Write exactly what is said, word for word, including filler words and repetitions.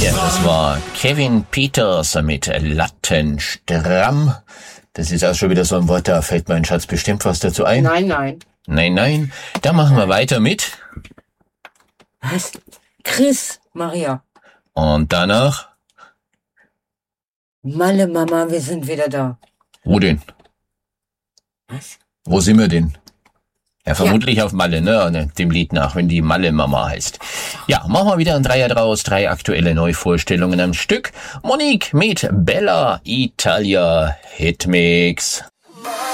Ja, das war Kevin Peters mit Lattenstramm. Das ist auch schon wieder so ein Wort, da fällt mein Schatz bestimmt was dazu ein. Nein, nein. Nein, nein. Da machen wir weiter mit. Was? Chris, Maria. Und danach? Malle, Mama, wir sind wieder da. Wo denn? Was? Wo sind wir denn? Ja, vermutlich Ja. auf Malle, ne? Dem Lied nach, wenn die Malle-Mama heißt. Ja, machen wir wieder ein Dreier draus. Drei aktuelle Neuvorstellungen am Stück. Monique mit Bella Italia Hitmix.